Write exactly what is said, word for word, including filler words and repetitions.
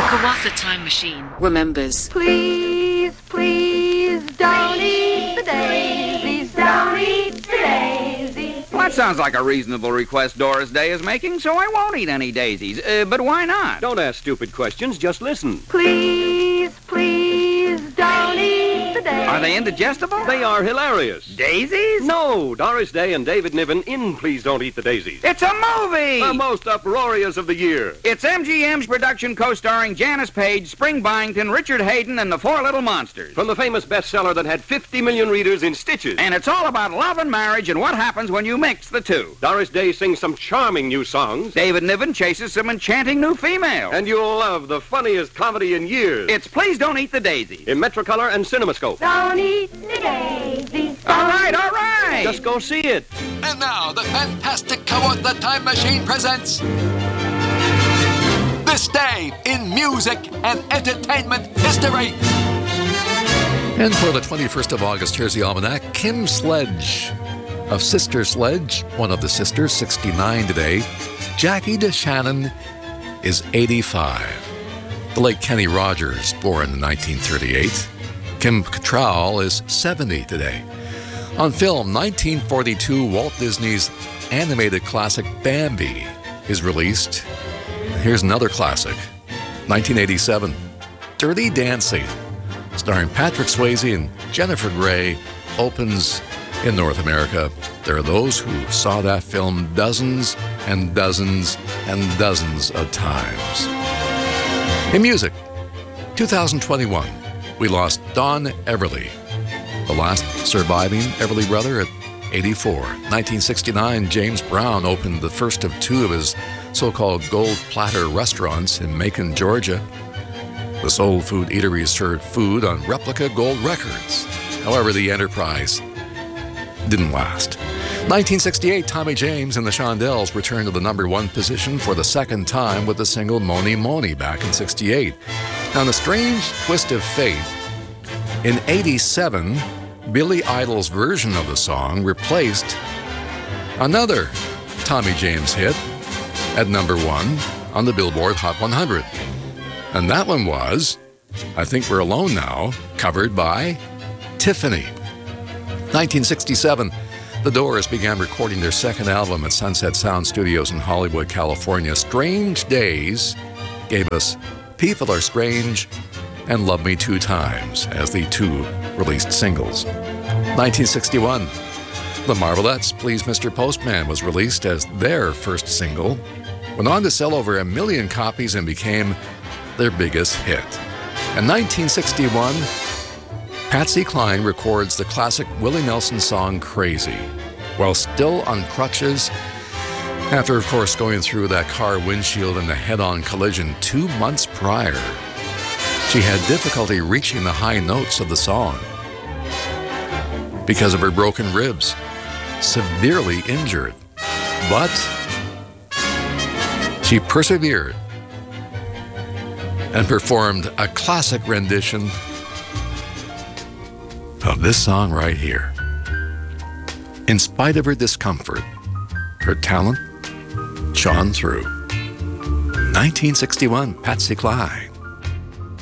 Kawatha Time Machine remembers. Please, please don't eat the daisies, don't eat the daisies. Well, that sounds like a reasonable request Doris Day is making, so I won't eat any daisies. Uh, but why not? Don't ask stupid questions, just listen. Please, please don't eat the daisies. Are they indigestible? They are hilarious. Daisies? No, Doris Day and David Niven in Please Don't Eat the Daisies. It's a movie! The most uproarious of the year. It's M G M's production co-starring Janice Page, Spring Byington, Richard Hayden, and the Four Little Monsters. From the famous bestseller that had fifty million readers in stitches. And it's all about love and marriage and what happens when you mix the two. Doris Day sings some charming new songs. David Niven chases some enchanting new females. And you'll love the funniest comedy in years. It's Please Don't Eat the Daisies. In Metrocolor and CinemaScope. Don't eat the daisies. All right, all right. Just go see it. And now, the fantastic Kawatha Time Machine presents This Day in Music and Entertainment History. And for the twenty-first of August, here's the almanac. Kim Sledge of Sister Sledge, one of the sisters, sixty-nine today. Jackie DeShannon is eighty-five. The late Kenny Rogers, born in nineteen thirty-eight. Kim Cattrall is seventy today. On film, nineteen forty-two, Walt Disney's animated classic Bambi is released. Here's another classic, nineteen eighty-seven, Dirty Dancing, starring Patrick Swayze and Jennifer Grey, opens in North America. There are those who saw that film dozens and dozens and dozens of times. In music, two thousand twenty-one, we lost Don Everly, the last surviving Everly brother at eighty-four. nineteen sixty-nine, James Brown opened the first of two of his so-called gold platter restaurants in Macon, Georgia. The soul food eatery served food on replica gold records. However, the enterprise didn't last. nineteen sixty-eight, Tommy James and the Shondells returned to the number one position for the second time with the single Moni Moni back in sixty-eight. Now, in a strange twist of fate, in eighty-seven, Billy Idol's version of the song replaced another Tommy James hit at number one on the Billboard Hot one hundred. And that one was I Think We're Alone Now, covered by Tiffany. nineteen sixty-seven, The Doors began recording their second album at Sunset Sound Studios in Hollywood, California. Strange Days gave us People Are Strange and Love Me Two Times as the two released singles. nineteen sixty-one, The Marvelettes' Please Mister Postman was released as their first single, went on to sell over a million copies and became their biggest hit. In nineteen sixty-one, Patsy Cline records the classic Willie Nelson song Crazy, while still on crutches after, of course, going through that car windshield in a head-on collision two months prior. She had difficulty reaching the high notes of the song because of her broken ribs, severely injured. But she persevered and performed a classic rendition of this song right here. In spite of her discomfort, her talent shone through. nineteen sixty-one, Patsy Cline.